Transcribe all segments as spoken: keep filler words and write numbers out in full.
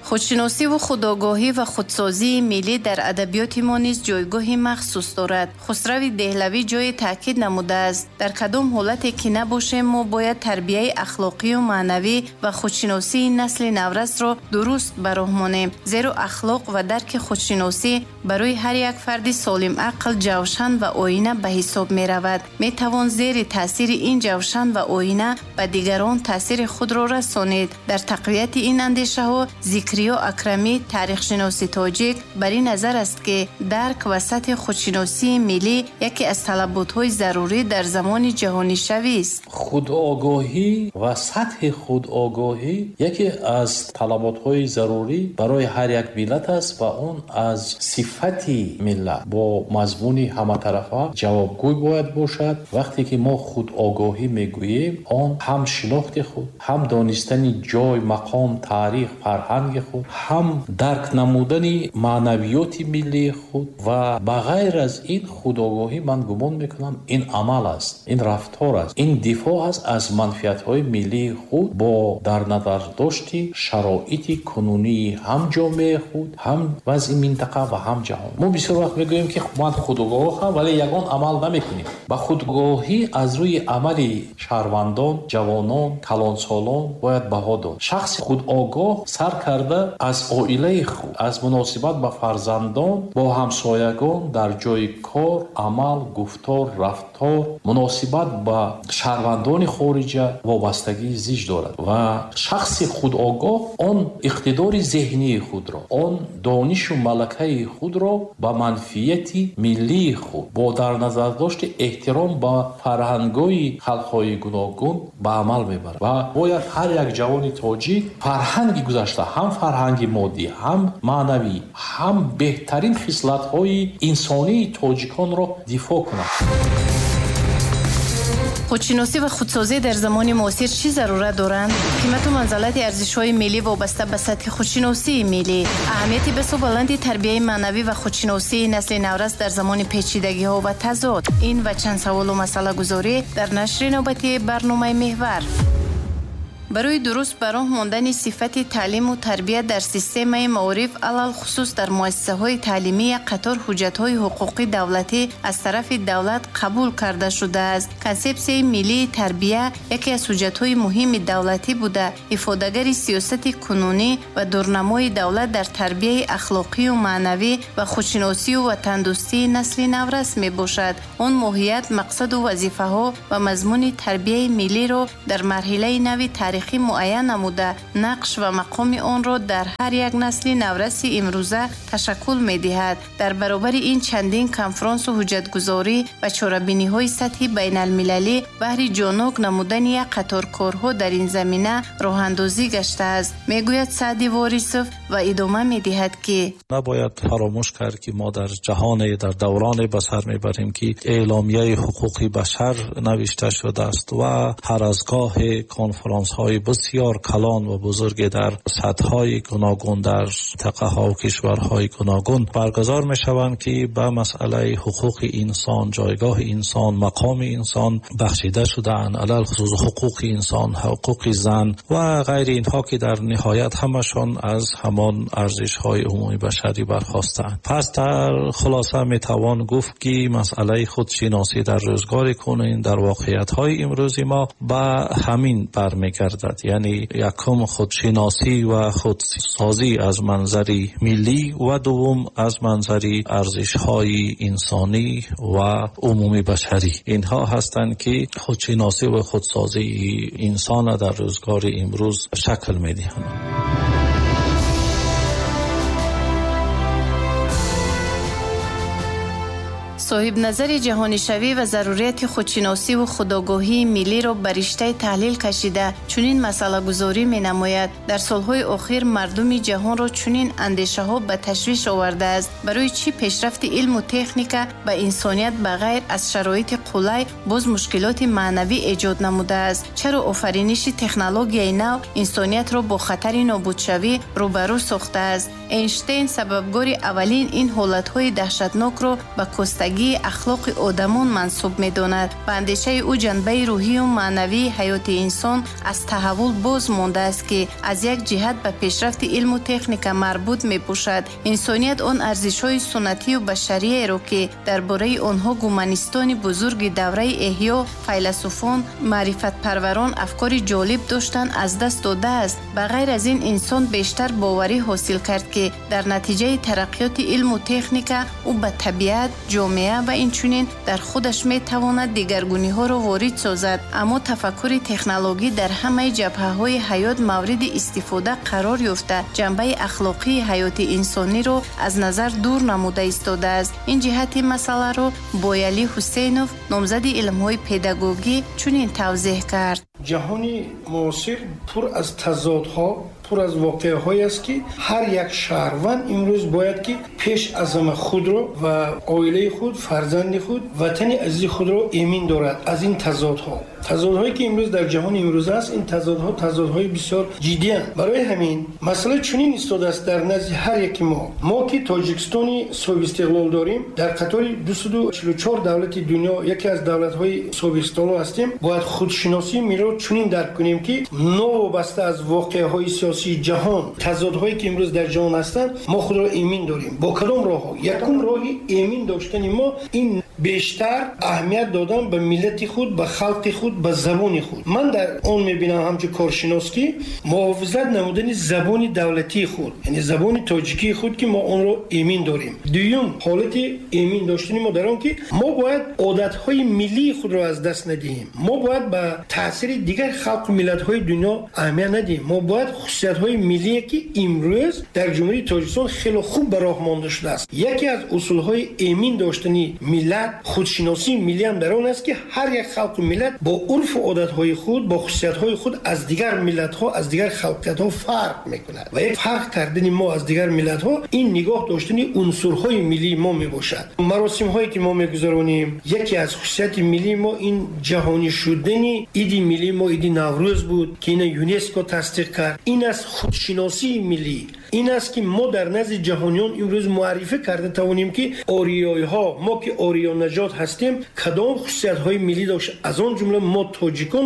خودشناسی و خودآگاهی و خودسازی ملی در ادبیات ما نیز جایگاهی مخصوص دارد. خسرو دهلوی جای تاکید نموده است در کدام حالتی که نباشیم ما باید تربیت اخلاقی و معنوی و خودشناسی نسل نورس را درست به راه مانیم، زیرا اخلاق و درک خودشناسی برای هر یک فرد سالم عقل جوشن و آینه به حساب می رود. می توان زیر تاثیر این جوشن و آینه به دیگران تاثیر خود را رسانید. در تقویت این اندیشه ها ذکریا اکرمی تاریخ شناسی تاجیک بر این نظر است که درک و سطح خودشناسی ملی یکی از طلبات های ضروری در زمان جهانی شوی است. خودآگاهی و سطح خودآگاهی یکی از طلبات های ضروری برای هر یک ملت است و اون از صفتی ملت با مضمون همه طرفه جوابگوی باید باشد. وقتی که ما خودآگاهی میگوییم آن هم شناخت خود، هم دانستن جای، مقام، تاریخ، فرهنگ خود، هم درک نمودن معنویات ملی خود و بغیر از این خودآگاهی من گمان میکنم این عمل است، این رفتار است، این دفاع است از منفعت های ملی خود با در نظر داشتی شرایط کنونی هم جامعه خود، هم وضع منطقه و هم جهان. ما بسیار وقت میگوییم که من خودآگاه ولی یگان عمل نمیکنیم. با خودآگاهی از روی عملی شهروندان، جوانان، کلانسالان باید بها داد. شخص خودآگاه سر کرده از عائله خود، از مناسبت با فرزندان، با همسایگان، در جای کار، عمل، گفتار، رفتار، مناسبت با شهروندان خارجه وابستگی زیج دارد و شخص خودآگاه آن اقتدار ذهنی خود را، آن دانش و ملکه خود را با منفعت ملی خود با در نظر داشت احترام با فرهنگ‌های خلق‌های گوناگون به عمل میبرد و باید هر یک جوان تاجیک فرهنگ گذشته، هم فرهنگ مادی، هم معنوی، هم بهترین خصلت‌های انسانی تاجیکان را دفاع کند. خودشناسی و خودسازی در زمان معاصر چی ضرورت دارند؟ قیمت و منزلت ارزش‌های ملی وابسته به سطح خودشناسی ملی، اهمیت بسیار بلند تربیت معنوی و خودشناسی نسل نورس در زمان پیچیدگی‌ها و تضاد. این و چند سوال و مسئله گذاری در نشر نوبتی برنامه محور. برای درست به راه ماندن صفت تعلیم و تربیت در سیستم معارف علل خصوص در مؤسسه‌های تعلیمی قطار حجت‌های حقوقی دولتی از طرف دولت قبول کرده شده است. کنسپسیون ملی تربیت یکی از حجت‌های مهم دولتی بوده، افاده‌گر سیاست کنونی و دورنمای دولت در تربیت اخلاقی و معنوی و خودشناسی و وطندوستی نسل نورس میباشد. آن ماهیت، مقصد و وظیفه‌ها و مضمون تربیت ملی را در مرحله نوی تاریخی معین نموده، نقش و مقام آن را در هر یک نسل نورسی امروزه تشکل می دهد. در برابر این چندین کنفرانس و حجتگذاری و چاره‌بینی های سطحی بین المللی بهر جانوک نمودن یک قطار کارها در این زمینه راه اندازی گشته است. می گوید سعدی وارثوف و ادامه می دهد که نباید فراموش کرد که ما در جهان در دوران بسر می بریم که اعلامیه حقوق بشر نوشته شده است و هر از گاه کنفرانس های بسیار کلان و بزرگ در سطح‌های گوناگون در منطقه‌ها و کشورهای گوناگون برگزار می‌شوند که به مسئله حقوق انسان، جایگاه انسان، مقام انسان بخشیده شده‌اند، علل خصوص حقوق انسان، حقوق زن و غیر اینها که در نهایت همشان از همان ارزش‌های عمومی بشری برخاسته‌اند. پس در خلاصه می‌توان گفت که مسئله خودشناسی در روزگار کنونی در واقعیت‌های امروزی ما به همین برمی‌گردد، یعنی یکم خودشناسی و خودسازی از منظری ملی و دوم از منظری ارزش‌های انسانی و عمومی بشری. اینها هستند که خودشناسی و خودسازی انسان در روزگار امروز شکل می‌دهند. صاحب نظر جهانی شوی و ضروریت خودشناسی و خودآگاهی ملی را بر رشته تحلیل کشیده چنین مسئله گذاری می نماید. در سالهای اخیر مردم جهان را چنین اندیشه ها به تشویش آورده است برای چی پیشرفت علم و تکنیک به انسانیت بغیر از شرایط қулай боз мушкилоти маънавӣ эҷод намуда аст. чаро офариниши технологияи нав инсониятро бо хатари нобудшавӣ рӯбарӯ сохта аст? эйнштейн сабабгори аввалин ин ҳолатҳои даҳшатнокро ба костагии ахлоқи одамон мансуб медонад. ба андешаи ӯ ҷанбаи рӯҳию маънавии ҳаёти инсон аз таҳаввул боз мондааст, ки аз як ҷиҳат ба пешрафти илму техника марбут мебошад. инсоният он арзишҳои суннатию башариеро, ки дар бораи онҳо гуманистони бузурги давраи эҳё, файласуфон, маърифатпарварон афкори ҷолиб доштанд, аз даст додааст. ба ғайр аз ин, инсон бештар боварӣ ҳосил кард, ки дар натиҷаи тараққиёти илму техника ӯ ба табиат, ҷомеа ва инчунин дар худаш метавонад дигаргуниҳоро ворид созад. аммо тафаккури технологӣ дар ҳамаи ҷабҳаҳои ҳаёт мавриди истифода қарор ёфта, ҷанбаи ахлоқии ҳаёти инсониро аз назар дур намуда истодааст. ин ҷиҳати масъаларо Боялӣ Ҳусейнов, номзади илмҳои педагогӣ, чунин тавзеҳ кард. ҷаҳони муосир пур аз тазодҳо, пур аз воқеаҳое аст, ки ҳар як шаҳрванд имрӯз бояд ки пеш аз ҳама худро ва оилаи худ, фарзанди худ, ватани азизи худро эмин дорад аз ин тазодҳо. тазодҳое ки имрӯз дар ҷаҳони имрӯз аст, ин тазодҳо тазодҳои бисёр ҷиддиянд. барои ҳамин масъала чунин истодааст дар назди ҳар яки мо. мо ки Тоҷикистони соҳибистиқлол дорем, дар қатори дуюсту чилу чор давлати дунё яке аз давлатҳои соҳибистиқлол ҳастем, бояд худшиносии миллиро чунин дарк кунем, ки новобаста аз воқеаҳои сиёсии ҷаҳон, тазодҳое ки имрӯз дар ҷаҳон ҳастанд, мо худро эмин дорем. бо кадом роҳҳо? якум роҳи эмин доштани мо ин бештар аҳамият додан ба миллати худ, ба халқи худ, ба забони худ. ман дар он мебинам ҳамчун коршинос, ки муҳофизат намудани забони давлатии худ, яъне забони тоҷикии худ, ки мо онро эмин дорем. дуюм ҳолати эмин доштани мо дар он, ки мо бояд одатҳои миллии худро аз даст надиҳем. мо бояд ба таъсири дигар халқу миллатҳои дунё аҳамият надиҳем. мо бояд хусусиятҳои миллие, ки имрӯз дар ҷумҳурии Тоҷикистон хеле хуб ба роҳ монда шудааст. яке аз усулҳои эмин доштани миллат, худшиносии миллӣ ҳам дар он аст, ки ҳар як халқу миллат бо урфу одатҳои худ, бо хусусиятҳои худ аз дигар миллатҳо, аз дигар халқиятҳо фарқ мекунад. ва як фарқ кардани мо аз дигар миллатҳо ин нигоҳ доштани унсурҳои миллии мо мебошад. маросимҳое ки мо мегузаронем, яке аз хусусияти миллии мо ин ҷаҳонӣ шудани иди миллии мо, иди Наврӯз буд, ки ина ЮНЕСКО тасдиқ кард. ин аст худшиносии миллӣ. ин аст, ки мо дар назди ҷаҳониён имрӯз муаррифӣ карда тавонем, ки ориёйҳо, мо ки ориёнаҷот ҳастем, кадом хусусиятҳои миллӣ дошт. аз он ҷумла мо тоҷикон.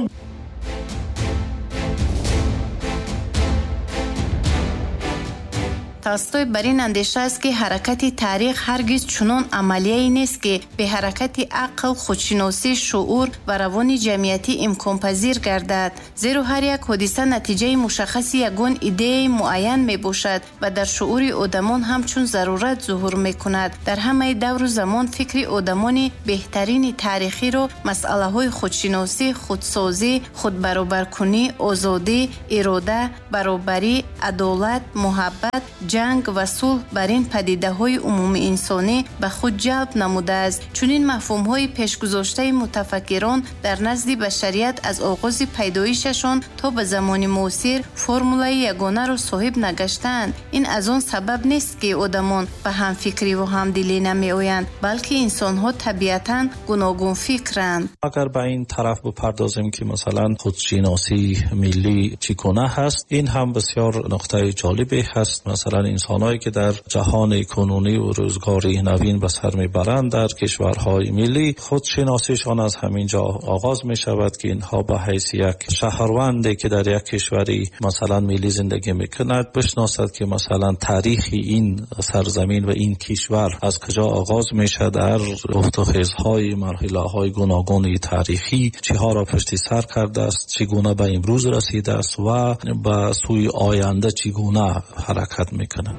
Толстой бар ин андеша аст, ки ҳаракати таърих ҳаргиз чунон амалияе нест, ки беҳаракати ақл, худшиносӣ, шуъур ва равони ҷамъиятӣ имконпазир гардад. зеро ҳар як ҳодиса натиҷаи мушаххаси ягон идеяи муайян мебошад ва дар шуъури одамон ҳамчун зарурат зуҳур мекунад. дар ҳамаи давру замон фикри одамони беҳтарини таърихиро масъалаҳои худшиносӣ, худсозӣ, худбаробаркунӣ, озодӣ, ирода, баробарӣ, адолат, муҳаббат, ҷанг ва сулҳ бар ин падидаҳои умумии инсонӣ ба худ ҷалб намудааст. чунин мафҳумҳои пешгузоштаи мутафаккирон дар назди башарият аз оғози пайдоишашон то ба замони муосир формулаи ягонаро соҳиб нагаштаанд. ин аз он сабаб нест, ки одамон ба ҳамфикриву ҳамдилӣ намеоянд, балки инсонҳо табиатан гуногунфикранд. агар ба ин тараф бипардозем, ки масалан худшиносии миллӣ чӣ гуна ҳаст, ин ҳам бисёр нуқтаи ҷолибе ҳаст. مثلا انسانایی که در جهان کنونی و روزگاری نوین به سر میبرند در کشورهای ملی خودشناسیشان از همین جا آغاز می شود که اینها به حیث یک شهروندی که در یک کشوری مثلا ملی زندگی میکند بشناسد که مثلا تاریخ این سرزمین و این کشور از کجا آغاز میشه، در رفت و خیزهای مرحله های گوناگون تاریخی چه ها را پشت سر کرده است، چگونه به امروز رسیده است و به سوی آینده چگونه حرکت میکنه.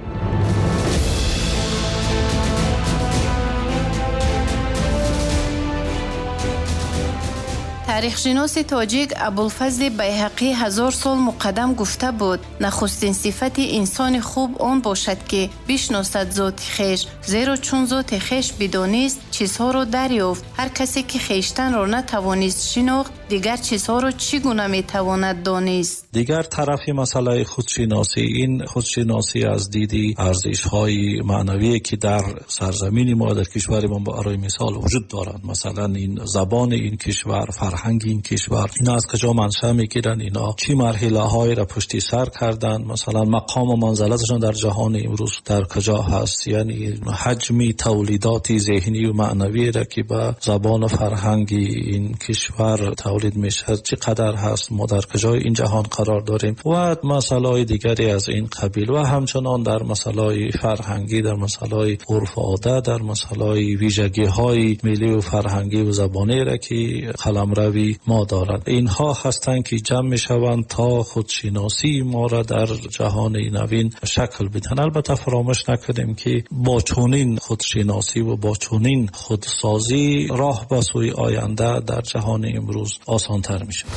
таърихшиноси тоҷик Абулфазли Байҳақӣ ҳазор сол муқаддам гуфта буд: нахустин сифати инсони хуб он бошад, ки бишносад зоти хеш, зеро чун зоти хеш бидонист, чизҳоро дарёфт. ҳар касе ки хештанро натавонист шинохт, дигар чизҳоро чӣ гуна метавонад донист? дигар тарафи масъалаи худшиносӣ, ин худшиносӣ аз диди арзишҳои маънавие ки дар сарзамини мо, дар кишвари мо барои мисол вуҷуд доранд. масалан ин забони ин кишвар, фарҳанги ин кишвар, ино аз куҷо маншаъ мегиранд, ино чӣ марҳилаҳоеро пушти сар карданд, масалан мақому манзалаташон дар ҷаҳони имрӯз дар куҷо ҳаст, яъни ҳаҷми тавлидоти зеҳнию маънавиеро ки ба забону фарҳанги ин кишвар тавлид мешавад чӣ қадар ҳаст, мо дар куҷои ин ҷаҳон қарор дорем ва масъалаҳои дигаре аз ин қабил. ва ҳамчунон дар масъалаҳои фарҳангӣ, дар масъалаҳои урфу одат, дар масъалаҳои вижагиҳои миллию фарҳангиву забонеро ки қаламрави мо дорад, инҳо ҳастанд ки ҷамъ мешаванд то худшиносии моро дар ҷаҳони навин шакл бидиҳанд. албатта фаромӯш накунем ки бо чунин худшиносиву бо чунин худсозӣ роҳ ба сӯи оянда дар ҷаҳони имрӯз осонтар мешавад.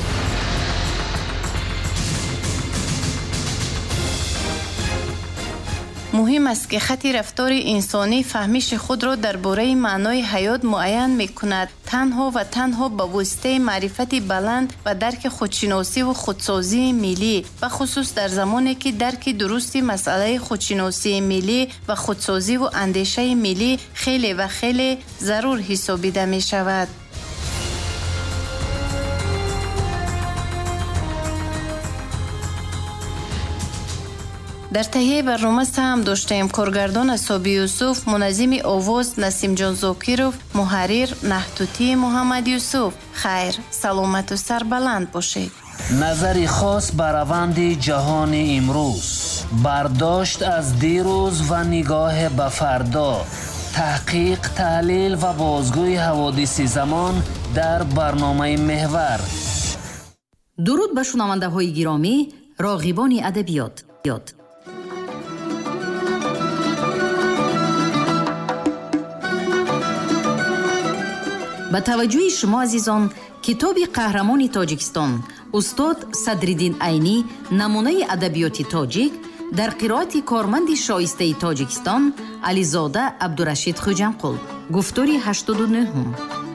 муҳим аст ки хатти рафтори инсонӣ фаҳмиши худро дар бораи маънои ҳаёт муайян мекунад. танҳо ва танҳо ба воситаи маърифати баланд ва дарки худшиносиву худсозии миллӣ, бахусус дар замоне ки дарки дурусти масъалаи худшиносии миллӣ ва худсозиву андешаи миллӣ хеле ва хеле зарур ҳисобида мешавад. дар таҳияи барнома саҳм доштаем коргардон Асоби Юсуф, муназзими овоз Насимҷон Зокиров, муҳаррир Наҳтутии Муҳаммад Юсуф. хайр, саломату сарбаланд бошед. назари хос ба раванди ҷаҳони имрӯз, бардошт аз дирӯз ва нигоҳе ба фардо, таҳқиқ, таҳлил ва бозгӯи ҳаводиси замон дар барномаи меҳвар. дуруд ба шунавандаҳои гиромӣ, роғибони адабиёт. ба таваҷҷӯҳи шумо азизон, китоби қаҳрамони тоҷикистон устод Садриддин Айнӣ, намунаи адабиёти тоҷик, дар қироати корманди шоистаи Тоҷикистон Ализода Абдурашид Хуҷанқул. гуфтори ҳаштоду нӯҳум.